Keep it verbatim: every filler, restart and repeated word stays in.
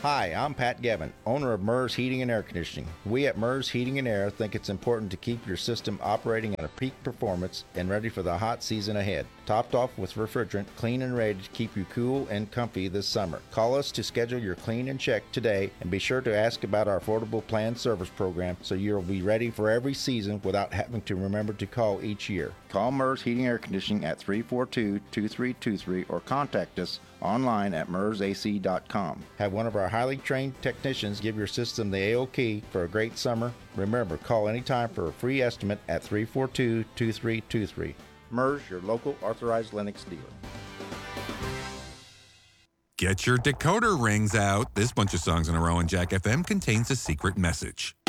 Hi, I'm Pat Gavin, owner of MERS Heating and Air Conditioning. We at MERS Heating and Air think it's important to keep your system operating at a peak performance and ready for the hot season ahead. Topped off with refrigerant, clean and ready to keep you cool and comfy this summer. Call us to schedule your clean and check today, and be sure to ask about our affordable planned service program so you'll be ready for every season without having to remember to call each year. Call MERS Heating and Air Conditioning at three four two, two three two three or contact us online at mers a c dot com. Have one of our highly trained technicians give your system the A O K for a great summer. Remember, call anytime for a free estimate at three four two, two three two three. MERS, your local authorized Lennox dealer. Get your decoder rings out. This bunch of songs in a row on Jack F M contains a secret message.